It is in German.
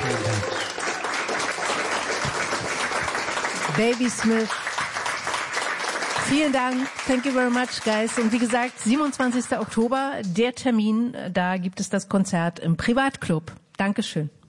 Baby Smith. Vielen Dank. Thank you very much, guys. Und wie gesagt, 27. Oktober, der Termin, da gibt es das Konzert im Privatclub. Dankeschön.